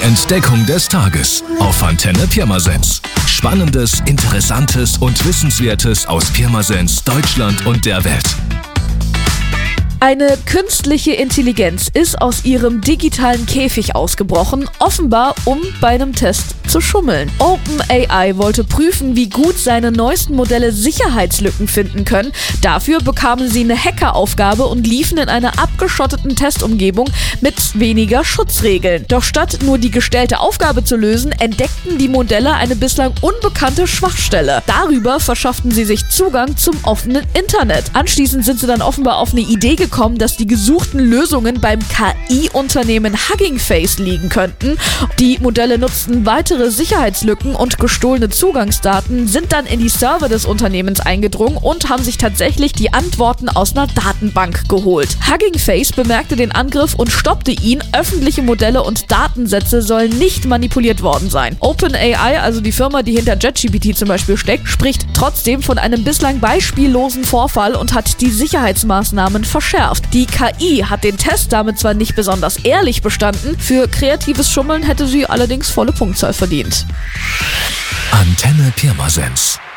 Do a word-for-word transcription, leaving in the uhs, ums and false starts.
Entdeckung des Tages auf Antenne Pirmasens. Spannendes, Interessantes und Wissenswertes aus Pirmasens, Deutschland und der Welt. Eine künstliche Intelligenz ist aus ihrem digitalen Käfig ausgebrochen, offenbar um bei einem Test zu schummeln. OpenAI wollte prüfen, wie gut seine neuesten Modelle Sicherheitslücken finden können. Dafür bekamen sie eine Hackeraufgabe und liefen in einer abgeschotteten Testumgebung mit weniger Schutzregeln. Doch statt nur die gestellte Aufgabe zu lösen, entdeckten die Modelle eine bislang unbekannte Schwachstelle. Darüber verschafften sie sich Zugang zum offenen Internet. Anschließend sind sie dann offenbar auf eine Idee gekommen, kommen, dass die gesuchten Lösungen beim K I-Unternehmen Hugging Face liegen könnten. Die Modelle nutzten weitere Sicherheitslücken und gestohlene Zugangsdaten, sind dann in die Server des Unternehmens eingedrungen und haben sich tatsächlich die Antworten aus einer Datenbank geholt. Hugging Face bemerkte den Angriff und stoppte ihn. Öffentliche Modelle und Datensätze sollen nicht manipuliert worden sein. OpenAI, also die Firma, die hinter ChatGPT zum Beispiel steckt, spricht trotzdem von einem bislang beispiellosen Vorfall und hat die Sicherheitsmaßnahmen verschärft. Die K I hat den Test damit zwar nicht besonders ehrlich bestanden, für kreatives Schummeln hätte sie allerdings volle Punktzahl verdient. Antenne Pirmasens.